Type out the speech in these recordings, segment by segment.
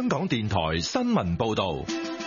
香港電台新聞報道。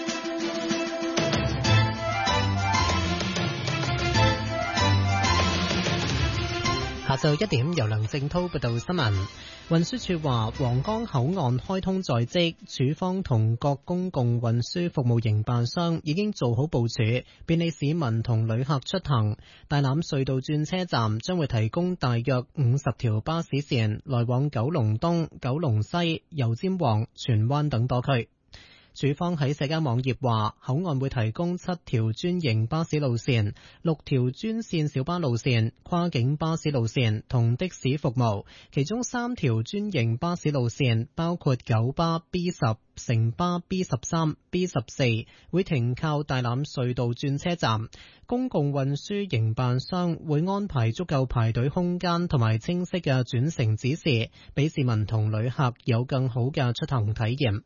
下晝1點，由梁正滔報道新聞。運輸署話，皇崗口岸開通在即，署方同各公共運輸服務營辦商已經做好部署，便利市民同旅客出行。大欖隧道轉車站將會提供大約50條巴士線，來往九龍東、九龍西、油尖旺、荃灣等多區。署方喺社交網頁話，口岸會提供7條專營巴士路線、6條專線小巴路線、跨境巴士路線同的士服務，其中3條專營巴士路線包括九巴 B10、城巴 B13、B14 會停靠大欖隧道轉車站。公共運輸營辦商會安排足夠排隊空間同埋清晰嘅轉乘指示，俾市民同旅客有更好嘅出行體驗。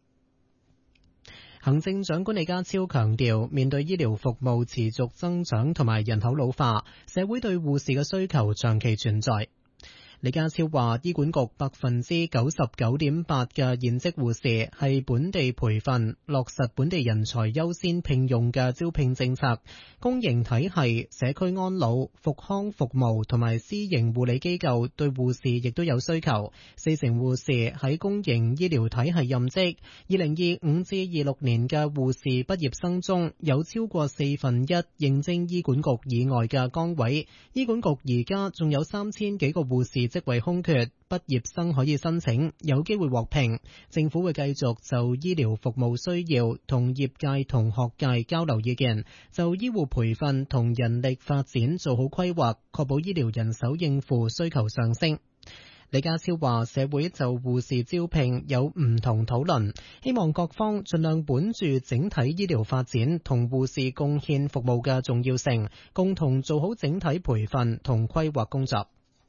行政長官李家超強調，面對醫療服務持續增長同埋人口老化，社會對護士嘅需求長期存在。李家超話，醫管局99.8%嘅現職護士係本地培訓，落實本地人才優先聘用嘅招聘政策。公營體系、社區安老、復康服務同埋私營護理機構對護士亦都有需求。40%護士喺公營醫療體系任職。2025至26年嘅護士畢業生中，有超過1/4應徵醫管局以外嘅崗位。醫管局而家仲有3000幾個護士職位空缺，畢業生可以申請，有機會獲聘。政府會繼續就醫療服務需要同業界同學界交流意見，就醫護培訓同人力發展做好規劃，確保醫療人手應付需求上升。李家超話，社會就護士招聘有唔同討論，希望各方盡量本住整體醫療發展同護士貢獻服務嘅重要性，共同做好整體培訓同規劃工作。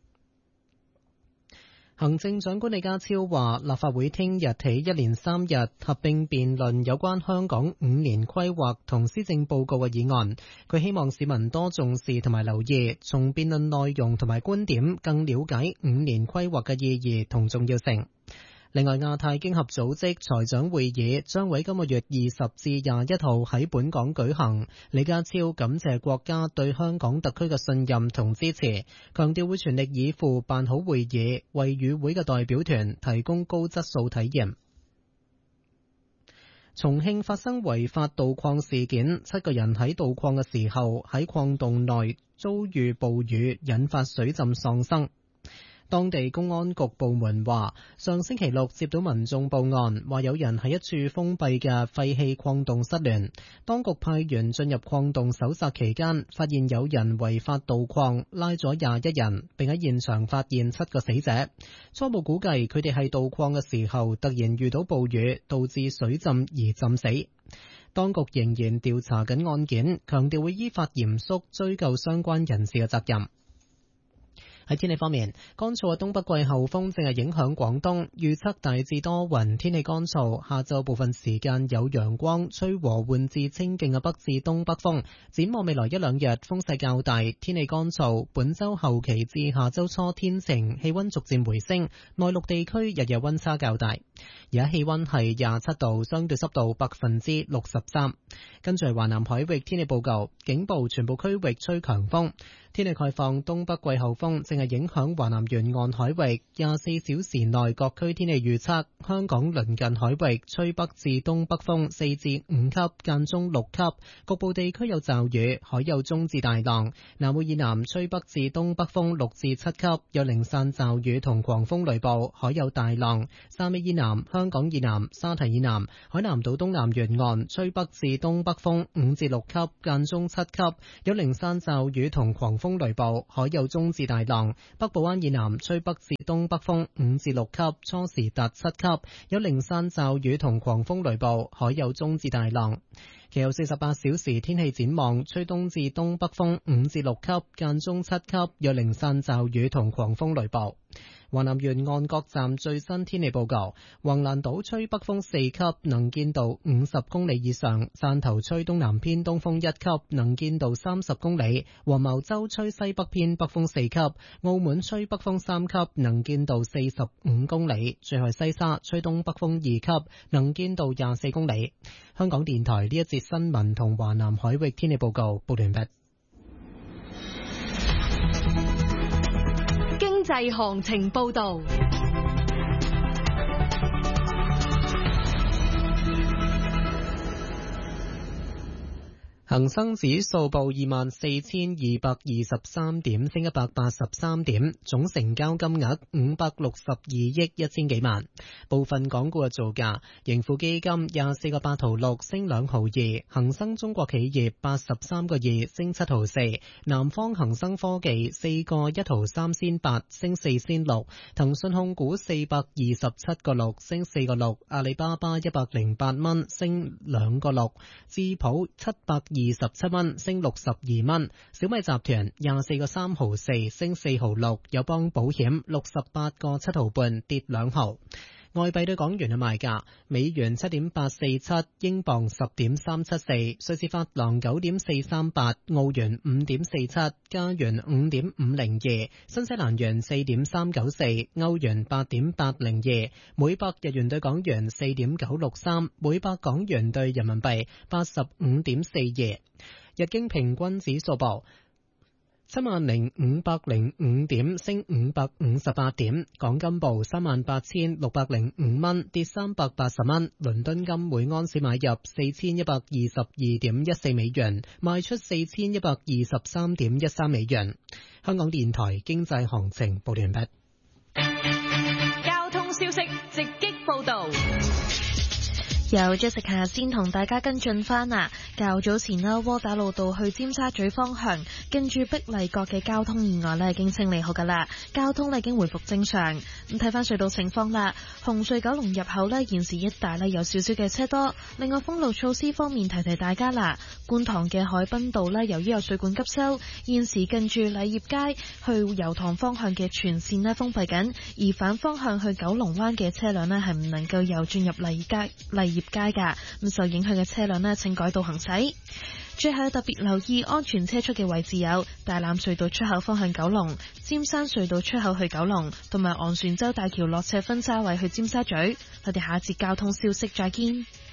行政長官李家超話，立法會聽日起1連3日合併辯論有關香港5年規劃同施政報告嘅議案。佢希望市民多重視同埋留意，從辯論內容同埋觀點更了解5年規劃嘅意義同重要性。另外，亞太經合組織財長會議將會今個月20至21號喺本港舉行。李家超感謝國家對香港特區嘅信任同支持，強調會全力以赴辦好會議，為與會嘅代表團提供高質素體驗。重慶發生違法盜礦事件，7個人喺盜礦嘅時候喺礦洞內遭遇暴雨，引發水浸喪生。當地公安局部門話，上星期六接到民眾報案，話有人喺一處封閉嘅廢棄礦洞失聯。當局派員進入礦洞搜查期間，發現有人違法盜礦，拉咗21人，並喺現場發現7個死者。初步估計，佢哋係盜礦嘅時候突然遇到暴雨，導致水浸而浸死。當局仍然調查緊案件，強調會依法嚴肅追究相關人士嘅責任。喺天氣方面，乾燥嘅東北季候風正係影響廣東，預測大致多雲，天氣乾燥，下晝部分時間有陽光，吹和緩至清勁嘅北至東北風。展望未來1-2日風勢較大，天氣乾燥，本週後期至下週初天晴，氣溫逐漸回升，內陸地區日夜溫差較大。而家氣溫係27度，相對濕度63%。跟住係華南海域天氣報告，警報全部區域吹強風。天氣概況，東北季候風正係影響華南沿岸海域，24小時內各區天氣預測：香港鄰近海域吹北至東北風4至5級，間中6級，局部地區有驟雨，海有中至大浪。南澳以南吹北至東北風6至7級，有零散驟雨同狂風雷暴，海有大浪。汕尾以南、香港以南、沙堤以南、海南島東南沿岸吹北至東北風5至6級，間中7級，有零散驟雨同狂風雷暴，海有中至大浪。北部灣以南吹北至東北風5至6級，初時達7級，有零散驟雨同狂風雷暴，海有中至大浪。其後48小時天氣展望，吹東至東北風5至6級，間中7級，有零散驟雨同狂風雷暴。 華南沿岸各站最新天氣報告：橫瀾島吹北風4級，能見度50公里以上；汕頭吹東南偏東風1級，能見度30公里；黃茅洲吹西北偏北風4級；澳門吹北風3級，能見度45公里；最後西沙吹東北風2級，能見度24公里。香港電台呢一節新聞同華南海域天氣報告報完畢。 經濟行情報道。 恒生指數報24,223點，升183點，總成交金額562億1000幾萬。部分港股嘅造價：盈富基金24個8毫6升2毫2，恒生中國企業83個2升7毫4，南方恒生科技4個1毫3仙8升4仙6，騰訊控股427個6升4個6，阿里巴巴108蚊升2個6，智普727蚊升62蚊，小米集團24個3毫4升4毫6，友邦保險68個7毫半跌2毫。外幣對港元嘅賣價：美元7.847，英鎊10.374，瑞士法郎9.438，澳元5.47，加元5.502，新西蘭元4.394，歐元8.802，每百日元對港元4.963，每百港元對人民幣85.42。日經平均指數報70,505點，升558點。港金報38,605蚊，跌380蚊。倫敦金每安士買入4122.14美元，賣出4123.13美元。香港電台經濟行情報完畢。 交通消息直擊報道。 由 Jessica 先同大家跟進翻啊，較早前啦，窩打老道去尖沙咀方向，跟住碧麗閣嘅交通意外咧已經清理好噶啦，交通咧已經回復正常。咁睇翻隧道情況啦，紅隧九龍入口咧現時一帶咧有少少嘅車多。另外封路措施方面提提大家啦，觀塘嘅海濱道咧由於有水管急修，現時近住禮業街去油塘方向嘅全線咧封閉緊，而反方向去九龍灣嘅車輛咧係唔能夠又進入禮業街噶，咁受影響嘅車輛呢，請改道行駛。最後特別留意安全車速嘅位置有大欖隧道出口方向九龍、尖山隧道出口去九龍，同埋昂船洲大橋落斜分叉位去尖沙咀。我哋下一節交通消息再見。